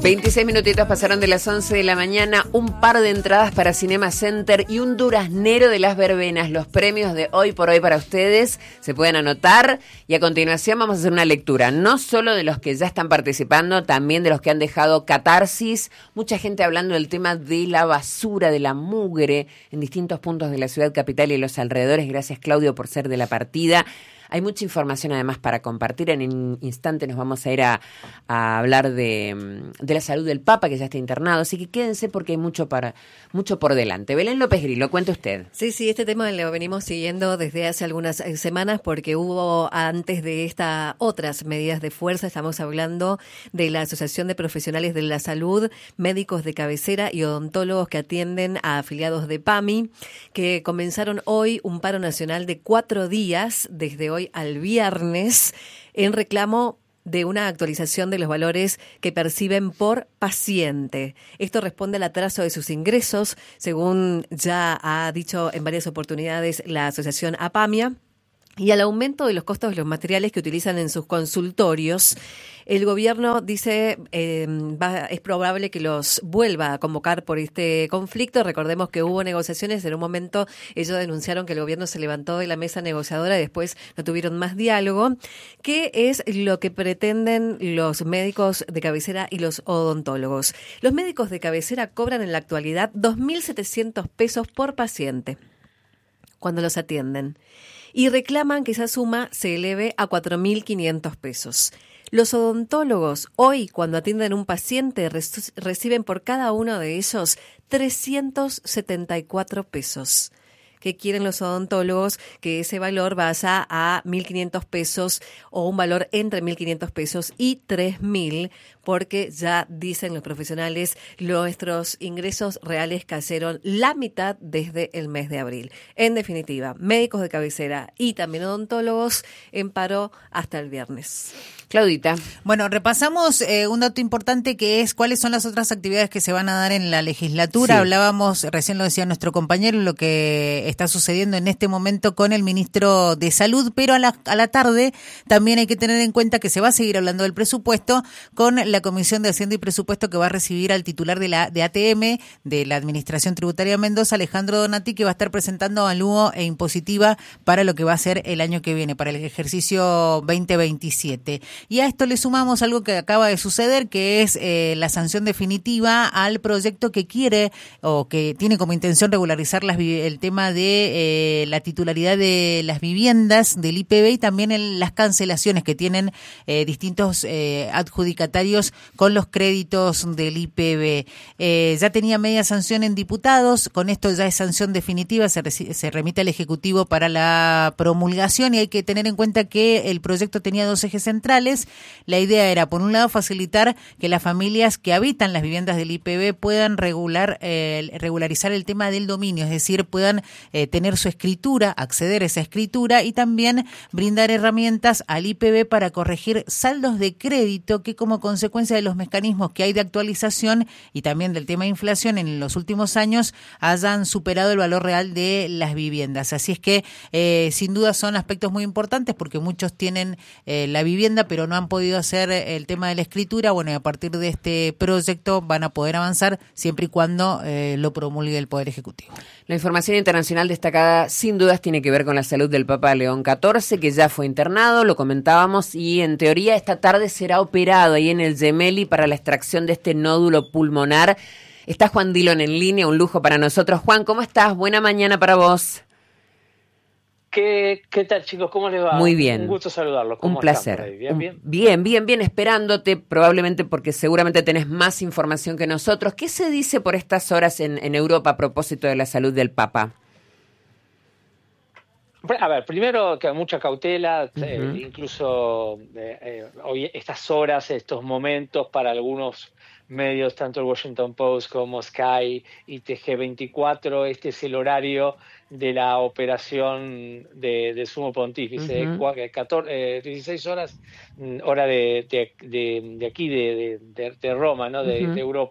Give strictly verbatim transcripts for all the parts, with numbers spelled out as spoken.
veintiséis minutitos pasaron de las once de la mañana, un par de entradas para Cinema Center y un duraznero de las verbenas. Los premios de hoy por hoy para ustedes se pueden anotar y a continuación vamos a hacer una lectura, no solo de los que ya están participando, también de los que han dejado catarsis. Mucha gente hablando del tema de la basura, de la mugre en distintos puntos de la ciudad capital y los alrededores. Gracias, Claudio, por ser de la partida. Hay mucha información además para compartir. En un instante nos vamos a ir a, a hablar de, de la salud del Papa, que ya está internado. Así que quédense porque hay mucho para mucho por delante. Belén López Grillo, cuente usted. Sí, sí, este tema lo venimos siguiendo desde hace algunas semanas porque hubo antes de esta otras medidas de fuerza. Estamos hablando de la Asociación de Profesionales de la Salud, médicos de cabecera y odontólogos que atienden a afiliados de PAMI, que comenzaron hoy un paro nacional de cuatro días desde hoy al viernes en reclamo de una actualización de los valores que perciben por paciente. Esto responde al atraso de sus ingresos, según ya ha dicho en varias oportunidades la asociación APAMIA, y al aumento de los costos de los materiales que utilizan en sus consultorios. El gobierno dice eh, va, es probable que los vuelva a convocar por este conflicto. Recordemos que hubo negociaciones. En un momento ellos denunciaron que el gobierno se levantó de la mesa negociadora y después no tuvieron más diálogo. ¿Qué es lo que pretenden los médicos de cabecera y los odontólogos? Los médicos de cabecera cobran en la actualidad dos mil setecientos pesos por paciente cuando los atienden, y reclaman que esa suma se eleve a cuatro mil quinientos pesos. Los odontólogos hoy, cuando atienden a un paciente, res- reciben por cada uno de ellos trescientos setenta y cuatro pesos. ¿Qué quieren los odontólogos? Que ese valor vaya a mil quinientos pesos o un valor entre mil quinientos pesos y tres mil, porque ya dicen los profesionales, nuestros ingresos reales cayeron la mitad desde el mes de abril. En definitiva, médicos de cabecera y también odontólogos en paro hasta el viernes. Claudita. Bueno, repasamos eh, un dato importante que es cuáles son las otras actividades que se van a dar en la legislatura. Sí. Hablábamos, recién lo decía nuestro compañero, lo que está sucediendo en este momento con el ministro de Salud, pero a la, a la tarde también hay que tener en cuenta que se va a seguir hablando del presupuesto con la Comisión de Hacienda y Presupuesto, que va a recibir al titular de la de A T M, de la Administración Tributaria Mendoza, Alejandro Donati, que va a estar presentando avalúo e impositiva para lo que va a ser el año que viene, para el ejercicio veinte veintisiete. Y a esto le sumamos algo que acaba de suceder, que es eh, la sanción definitiva al proyecto que quiere o que tiene como intención regularizar las, el tema de eh, la titularidad de las viviendas del I P B y también el, las cancelaciones que tienen eh, distintos eh, adjudicatarios con los créditos del I P B. Eh, ya tenía media sanción en diputados, con esto ya es sanción definitiva, se, se remite al Ejecutivo para la promulgación y hay que tener en cuenta que el proyecto tenía dos ejes centrales. La idea era, por un lado, facilitar que las familias que habitan las viviendas del I P B puedan regular, eh, regularizar el tema del dominio, es decir, puedan eh, tener su escritura, acceder a esa escritura y también brindar herramientas al I P B para corregir saldos de crédito que, como consecuencia de los mecanismos que hay de actualización y también del tema de inflación en los últimos años, hayan superado el valor real de las viviendas. Así es que, eh, sin duda, son aspectos muy importantes porque muchos tienen eh, la vivienda, pero no han podido hacer el tema de la escritura. Bueno, y a partir de este proyecto van a poder avanzar siempre y cuando eh, lo promulgue el Poder Ejecutivo. La información internacional destacada sin dudas tiene que ver con la salud del Papa León catorce, que ya fue internado, lo comentábamos, y en teoría esta tarde será operado ahí en el Gemelli para la extracción de este nódulo pulmonar. Está Juan Dillon en línea, un lujo para nosotros. Juan, ¿cómo estás? Buena mañana para vos. ¿Qué, ¿Qué tal, chicos? ¿Cómo les va? Muy bien. Un gusto saludarlos. ¿Cómo Un placer. están por ahí? ¿Bien, bien? Bien, bien, bien, esperándote, probablemente porque seguramente tenés más información que nosotros. ¿Qué se dice por estas horas en, en Europa a propósito de la salud del Papa? A ver, primero que hay mucha cautela, uh-huh. eh, incluso eh, eh, hoy estas horas, estos momentos para algunos medios, tanto el Washington Post como Sky y T G veinticuatro, este es el horario de la operación de, de Sumo Pontífice, uh-huh. catorce, eh, dieciséis horas, hora de, de, de, de aquí, de, de, de Roma, ¿no? de, uh-huh. de Europa.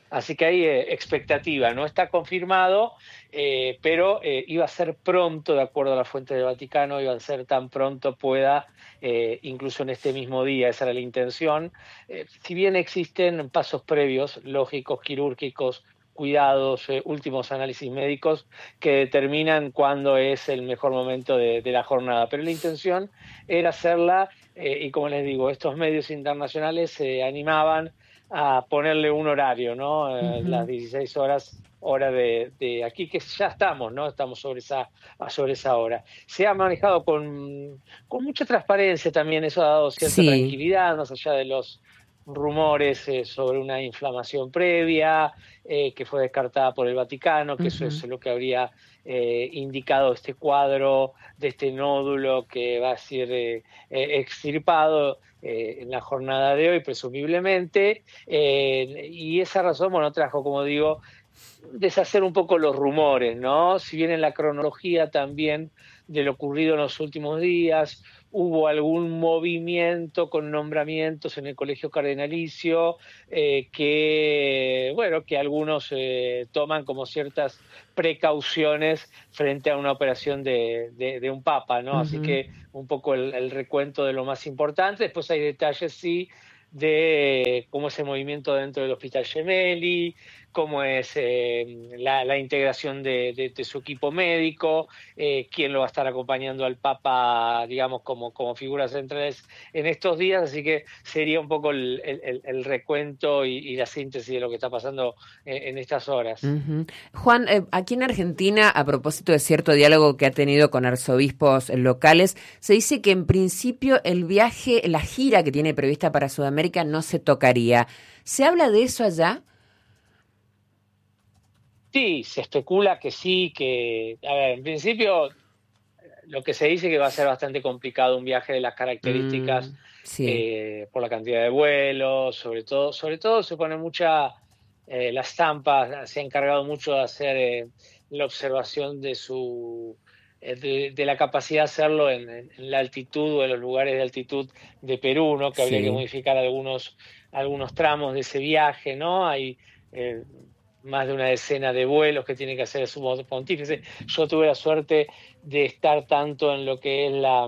Así que hay eh, expectativa, no está confirmado, eh, pero eh, iba a ser pronto, de acuerdo a la fuente del Vaticano, iba a ser tan pronto pueda, eh, incluso en este mismo día, esa era la intención. Eh, si bien existen pasos previos, lógicos, quirúrgicos, cuidados, eh, últimos análisis médicos que determinan cuándo es el mejor momento de, de la jornada, pero la intención era hacerla, eh, y como les digo, estos medios internacionales se animaban a ponerle un horario, ¿no? Eh, Uh-huh. Las dieciséis horas, hora de, de aquí, que ya estamos, ¿no? Estamos sobre esa, sobre esa hora. Se ha manejado con, con mucha transparencia también, eso ha dado cierta Sí. tranquilidad, más allá de los rumores eh, sobre una inflamación previa, eh, que fue descartada por el Vaticano, que uh-huh. eso es lo que habría eh, indicado este cuadro de este nódulo que va a ser eh, eh, extirpado eh, en la jornada de hoy, presumiblemente, eh, y esa razón, bueno, trajo, como digo, deshacer un poco los rumores, ¿no? Si bien en la cronología también de lo ocurrido en los últimos días, hubo algún movimiento con nombramientos en el Colegio Cardenalicio eh, que, bueno, que algunos eh, toman como ciertas precauciones frente a una operación de, de, de un papa, ¿no? Uh-huh. Así que un poco el, el recuento de lo más importante. Después hay detalles, sí, de cómo es el movimiento dentro del Hospital Gemelli, cómo es eh, la, la integración de, de, de su equipo médico, eh, quién lo va a estar acompañando al Papa, digamos, como, como figuras centrales en estos días, así que sería un poco el, el, el recuento y, y la síntesis de lo que está pasando en, en estas horas. Uh-huh. Juan, eh, aquí en Argentina, a propósito de cierto diálogo que ha tenido con arzobispos locales, se dice que en principio el viaje, la gira que tiene prevista para Sudamérica no se tocaría. ¿Se habla de eso allá? Sí, se especula que sí, que, a ver, en principio lo que se dice que va a ser bastante complicado un viaje de las características, mm, sí. eh, por la cantidad de vuelos, sobre todo, sobre todo se pone mucha, eh, las Tampas se ha encargado mucho de hacer eh, la observación de su, eh, de, de la capacidad de hacerlo en, en, en la altitud o en los lugares de altitud de Perú, ¿no? Que habría sí. que modificar algunos, algunos tramos de ese viaje, ¿no? Hay eh, más de una decena de vuelos que tiene que hacer el sumo pontífice. Yo tuve la suerte de estar tanto en lo que es la,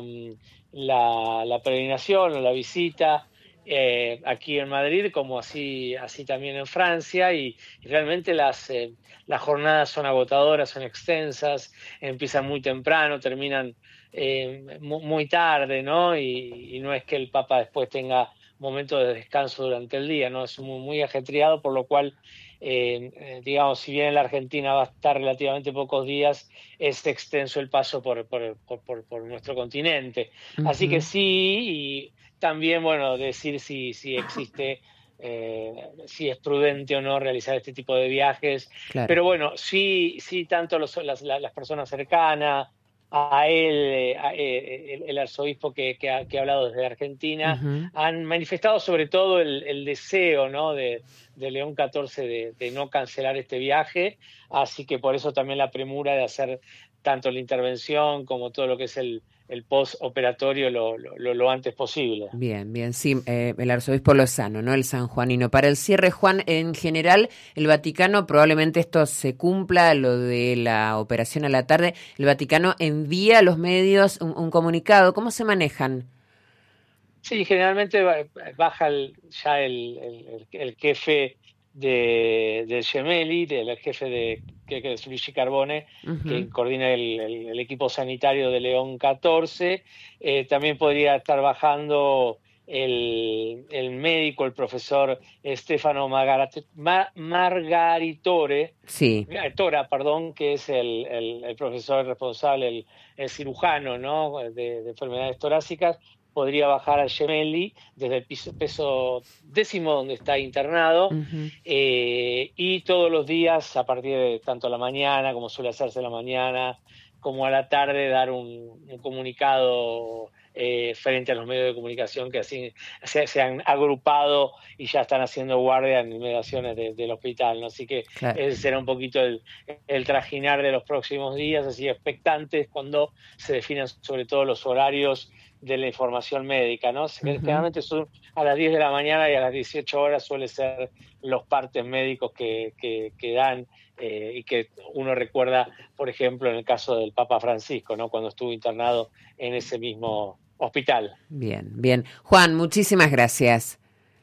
la, la peregrinación o la visita eh, aquí en Madrid, como así, así también en Francia, y, y realmente las, eh, las jornadas son agotadoras, son extensas, empiezan muy temprano, terminan eh, muy, muy tarde, ¿no? Y, y no es que el Papa después tenga momentos de descanso durante el día, ¿no? Es muy, muy ajetreado, por lo cual Eh, eh, digamos, si bien en la Argentina va a estar relativamente pocos días, es extenso el paso por, por, por, por, por nuestro continente. Uh-huh. Así que sí, y también, bueno, decir si, si existe, eh, si es prudente o no realizar este tipo de viajes. Claro. Pero bueno, sí, sí tanto los, las, las personas cercanas, a él, a, el, el arzobispo que, que, ha, que ha hablado desde Argentina, uh-huh. han manifestado sobre todo el, el deseo, ¿no? de, de León catorce de, de no cancelar este viaje, así que por eso también la premura de hacer tanto la intervención como todo lo que es el, el postoperatorio lo, lo, lo antes posible. Bien, bien, sí, eh, el arzobispo Lozano, ¿no? El sanjuanino. Para el cierre, Juan, en general, el Vaticano, probablemente esto se cumpla, lo de la operación a la tarde, el Vaticano envía a los medios un, un comunicado. ¿Cómo se manejan? Sí, generalmente baja el, ya el, el, el jefe de, del Gemelli, del jefe de que, que es Luigi Carbone, uh-huh. que coordina el, el, el equipo sanitario de León catorce. Eh, también podría estar bajando el, el médico, el profesor Stefano Margarit, Mar, Margaritore, sí. Tora, perdón, que es el, el, el profesor responsable, el, el cirujano, ¿no? de, de enfermedades torácicas. Podría bajar al Gemelli desde el piso, peso décimo donde está internado, uh-huh. eh, y todos los días, a partir de tanto a la mañana, como suele hacerse a la mañana, como a la tarde, dar un, un comunicado eh, frente a los medios de comunicación que así se, se han agrupado y ya están haciendo guardia en inmediaciones de, del hospital, ¿no? Así que claro. ese será un poquito el, el trajinar de los próximos días, así expectantes cuando se definan sobre todo los horarios de la información médica, ¿no? Uh-huh. Generalmente son a las diez de la mañana y a las dieciocho horas suele ser los partes médicos que, que, que dan eh, y que uno recuerda, por ejemplo, en el caso del Papa Francisco, ¿no? Cuando estuvo internado en ese mismo hospital. Bien, bien. Juan, muchísimas gracias.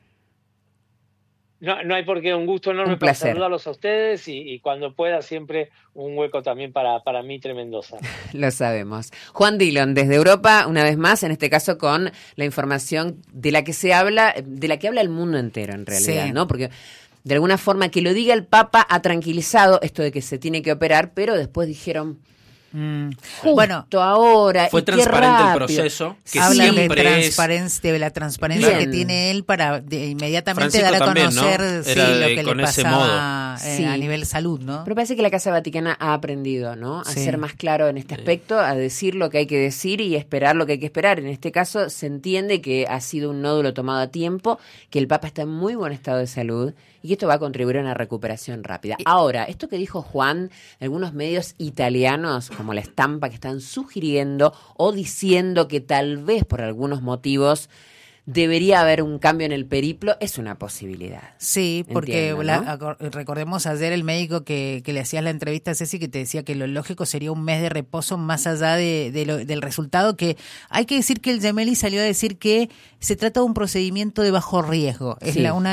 No, no hay por qué, un gusto enorme Un placer. para saludarlos a ustedes y, y cuando pueda siempre un hueco también para, para Mitre Mendoza. Lo sabemos. Juan Dillon, desde Europa, una vez más, en este caso con la información de la que se habla, de la que habla el mundo entero en realidad, sí. ¿no? Porque de alguna forma que lo diga el Papa ha tranquilizado esto de que se tiene que operar, pero después dijeron... Mm. Justo bueno, ahora fue y qué transparente el rápido. proceso, que habla de, siempre transparencia, de la transparencia Bien. que tiene él para de, inmediatamente Francisco dar a también, conocer ¿no? sí, Era lo de- que con le ese pasaba eh, Sí. a nivel salud, ¿no? Pero parece que la Casa Vaticana ha aprendido, ¿no? A Sí. ser más claro en este aspecto, a decir lo que hay que decir y esperar lo que hay que esperar. En este caso se entiende que ha sido un nódulo tomado a tiempo, que el Papa está en muy buen estado de salud y que esto va a contribuir a una recuperación rápida. Ahora, esto que dijo Juan, algunos medios italianos, como La Stampa, que están sugiriendo o diciendo que tal vez por algunos motivos debería haber un cambio en el periplo, es una posibilidad. Sí, porque Entiendo, la- ¿no? acor- recordemos ayer el médico que, que le hacías la entrevista a Ceci, que te decía que lo lógico sería un mes de reposo más allá de, de lo- del resultado, que hay que decir que el Gemelli salió a decir que se trata de un procedimiento de bajo riesgo. Es Sí. la una